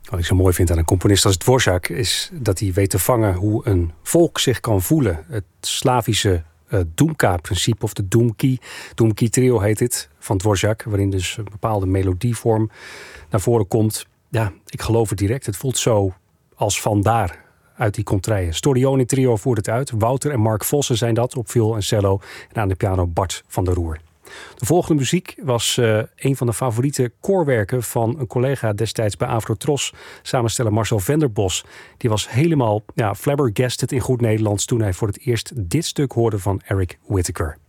Wat ik zo mooi vind aan een componist als Dvorak is dat hij weet te vangen hoe een volk zich kan voelen. Het Slavische Dumka-principe of de Dumki trio heet dit, van Dvorak, waarin dus een bepaalde melodievorm naar voren komt. Ja, ik geloof het direct. Het voelt zo als vandaar uit die contraien. Storioni trio voert het uit. Wouter en Mark Vossen zijn dat op viool en cello. En aan de piano Bart van der Roer. De volgende muziek was een van de favoriete koorwerken van een collega destijds bij Afrotros, samensteller Marcel Venderbos. Die was helemaal flabbergasted in goed Nederlands toen hij voor het eerst dit stuk hoorde van Eric Whittaker.